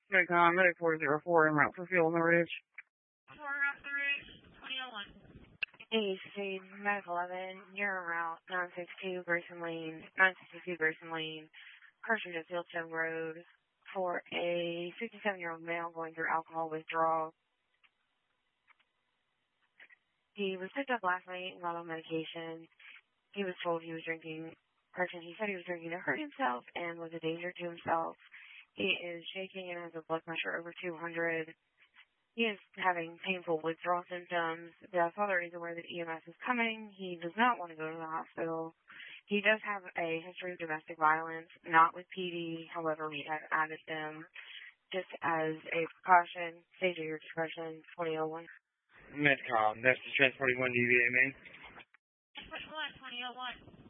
Midcom, Medic 404 en route for fuel on the ridge. 4 route the ridge, 2001. AC, Medic 11, you're en route 962 Grayson Lane, 962 Grayson Lane, Carson to Fieldstone Road for a 57-year-old male going through alcohol withdrawal. He was picked up last night and got on medication. He was told he was drinking, he said he was drinking to hurt himself and was a danger to himself. He is shaking and has a blood pressure over 200. He is having painful withdrawal symptoms. The father is aware that EMS is coming. He does not want to go to the hospital. He does have a history of domestic violence, not with PD. However, we have added them just as a precaution. Stage of your discretion, 2001. Midcom, that's the transporting 1 DVA, man. 2001.